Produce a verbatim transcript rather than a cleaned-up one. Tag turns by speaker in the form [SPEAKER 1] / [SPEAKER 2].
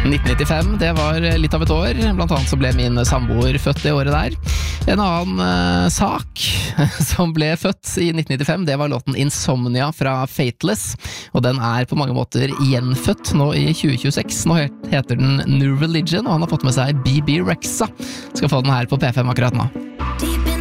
[SPEAKER 1] nitten nittifem, det var litt av et år. Blant annet så ble min samboer født det året der. En annen uh, sak som ble født i nitten nittifem, det var låten Insomnia fra Fateless, og den er på mange måter gjenfødt nå i tjue tjueseks. Nå heter den New Religion, og han har fått med seg B B Rexa. Skal få den her på P fem akkurat nå.